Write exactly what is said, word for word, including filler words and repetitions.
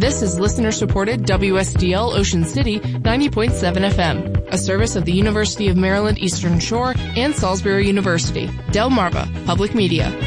This is listener-supported W S D L Ocean City ninety point seven F M, a service of the University of Maryland Eastern Shore and Salisbury University. Delmarva Public Media.